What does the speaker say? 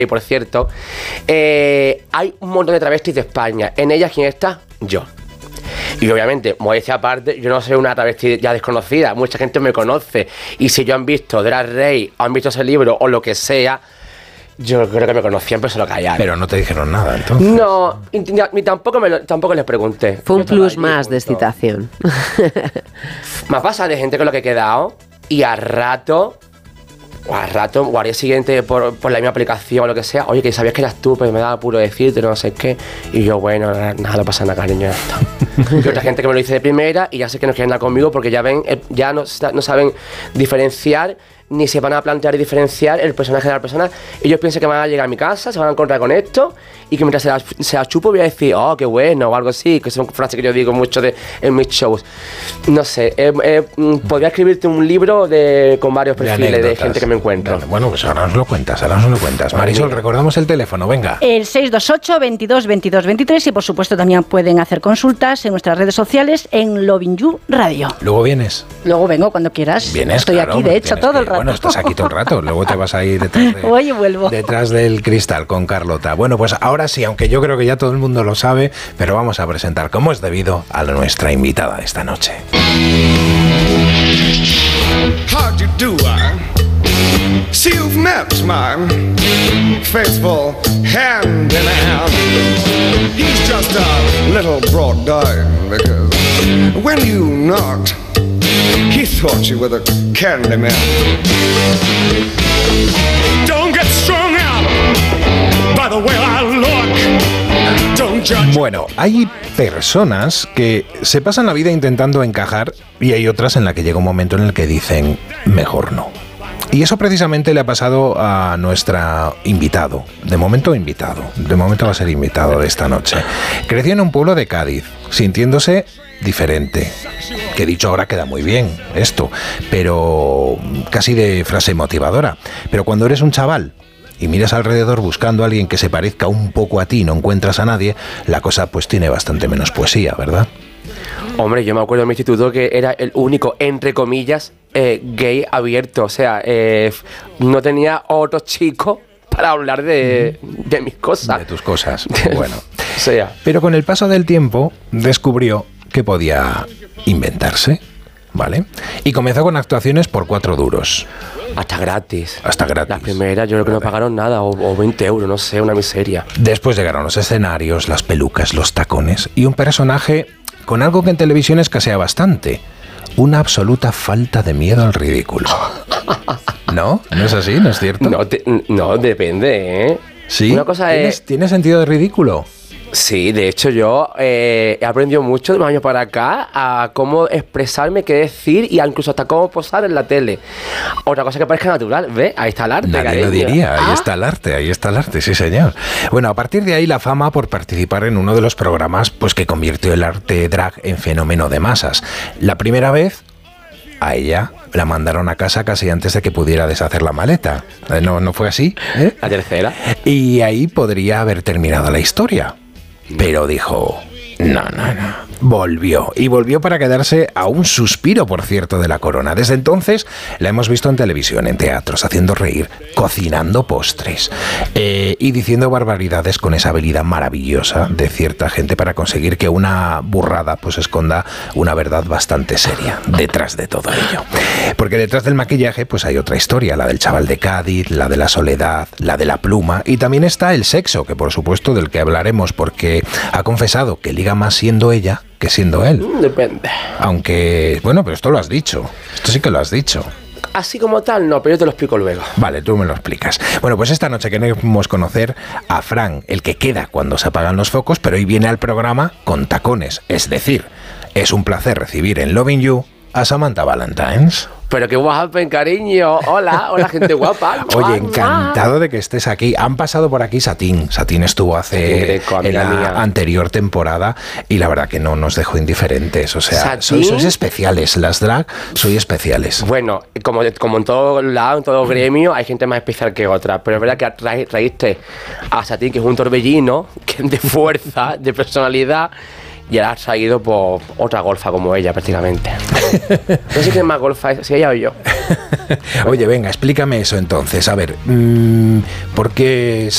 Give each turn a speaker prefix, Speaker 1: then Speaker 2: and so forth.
Speaker 1: y por cierto, hay un montón de travestis de España. En ellas, ¿quién está? Yo. Y obviamente, modestia aparte, yo no soy una travesti ya desconocida. Mucha gente me conoce. Y si yo han visto Drag Race, o han visto ese libro, o lo que sea, yo creo que me conocían, pero se lo callaron.
Speaker 2: Pero no te dijeron nada, entonces.
Speaker 1: No, ni tampoco les pregunté.
Speaker 3: Fue un plus más de excitación.
Speaker 1: Me pasa de gente con lo que he quedado y al rato, o al día siguiente por la misma aplicación o lo que sea, oye, que sabías que eras tú, pero me daba puro decirte, no sé qué. Y yo, bueno, nada, no pasa nada, cariño, ya está. Y otra gente que me lo dice de primera y ya sé que no quieren nada conmigo porque ya ven, ya no saben diferenciar ni se van a plantear y diferenciar el personaje de la persona. Ellos piensan que van a llegar a mi casa, se van a encontrar con esto y que mientras se la chupo voy a decir, oh, qué bueno, o algo así, que son frases que yo digo mucho en mis shows. No sé, podría escribirte un libro con varios perfiles de gente que me encuentro.
Speaker 2: Bueno, pues ahora nos lo cuentas, Marisol, recordamos el teléfono, venga.
Speaker 4: El 628 22 22 23 y por supuesto también pueden hacer consultas en nuestras redes sociales en Lovin You Radio.
Speaker 2: ¿Luego vienes?
Speaker 4: Luego vengo cuando quieras.
Speaker 2: Vienes,
Speaker 4: estoy
Speaker 2: claro,
Speaker 4: aquí, de hecho, todo el rato.
Speaker 2: Bueno, estás aquí todo el rato, luego te vas a ir detrás del cristal con Carlota. Bueno, pues ahora sí, aunque yo creo que ya todo el mundo lo sabe, pero vamos a presentar como es debido a nuestra invitada de esta noche.
Speaker 5: How do you do, See, you've met my faithful hand in hand. He's just a little brought down because when you knocked, he thought you were the candy man. Don't get strung out by the way I look. Don't judge.
Speaker 2: Bueno, hay personas que se pasan la vida intentando encajar y hay otras en las que llega un momento en el que dicen, mejor no. Y eso precisamente le ha pasado a nuestro invitado. De momento va a ser invitado de esta noche. Creció en un pueblo de Cádiz, sintiéndose diferente. Que dicho ahora queda muy bien esto, pero casi de frase motivadora. Pero cuando eres un chaval y miras alrededor buscando a alguien que se parezca un poco a ti y no encuentras a nadie, la cosa pues tiene bastante menos poesía, ¿verdad?
Speaker 1: Hombre, yo me acuerdo en mi instituto que era el único, entre comillas, gay abierto. O sea, no tenía otro chico para hablar de mis cosas.
Speaker 2: De tus cosas, bueno.
Speaker 1: O sea.
Speaker 2: Pero con el paso del tiempo descubrió que podía inventarse, ¿vale? Y comenzó con actuaciones por 4 duros.
Speaker 1: Hasta gratis.
Speaker 2: Las
Speaker 1: primeras yo creo que no pagaron nada, o 20 euros, no sé, una miseria.
Speaker 2: Después llegaron los escenarios, las pelucas, los tacones y un personaje con algo que en televisión escasea bastante. Una absoluta falta de miedo al ridículo. ¿No? ¿No es así? ¿No es cierto?
Speaker 1: No, depende, ¿eh?
Speaker 2: ¿Sí?
Speaker 1: Una cosa
Speaker 2: ¿Tiene sentido de ridículo?
Speaker 1: Sí, de hecho yo he aprendido mucho de unos años para acá a cómo expresarme, qué decir y incluso hasta cómo posar en la tele. Otra cosa que parezca natural, ¿ves? Ahí está el arte.
Speaker 2: Nadie lo diría, ahí está el arte, sí señor. Bueno, a partir de ahí la fama por participar en uno de los programas pues que convirtió el arte drag en fenómeno de masas. La primera vez a ella la mandaron a casa casi antes de que pudiera deshacer la maleta. ¿No fue así?
Speaker 1: La tercera.
Speaker 2: Y ahí podría haber terminado la historia. Pero dijo, no. Volvió para quedarse a un suspiro, por cierto, de la corona. Desde entonces la hemos visto en televisión, en teatros, haciendo reír, cocinando postres y diciendo barbaridades con esa habilidad maravillosa de cierta gente para conseguir que una burrada pues esconda una verdad bastante seria detrás de todo ello. Porque detrás del maquillaje pues hay otra historia, la del chaval de Cádiz, la de la soledad, la de la pluma y también está el sexo, que por supuesto del que hablaremos porque ha confesado que liga más siendo ella que siendo él.
Speaker 1: Depende.
Speaker 2: Aunque, bueno, pero esto lo has dicho. Esto sí que lo has dicho.
Speaker 1: Así como tal, no, pero yo te lo explico luego.
Speaker 2: Vale, tú me lo explicas. Bueno, pues esta noche queremos conocer a Fran, el que queda cuando se apagan los focos, pero hoy viene al programa con tacones. Es decir, es un placer recibir en Lovin You a Samantha Valentines.
Speaker 1: Pero qué guapo, cariño. Hola gente guapa.
Speaker 2: Oye, encantado de que estés aquí. Han pasado por aquí Satín. Satín estuvo en la anterior temporada y la verdad que no nos dejó indiferentes. O sea, sois especiales. Las drag sois especiales.
Speaker 1: Bueno, como en todo lado, en todo gremio, hay gente más especial que otra. Pero es verdad que traíste a Satín, que es un torbellino, que de fuerza, de personalidad. Y ahora ha traído por otra golfa como ella, prácticamente. No sé quién es más golfa, si ella o yo.
Speaker 2: Oye, venga, explícame eso entonces. A ver, ¿por qué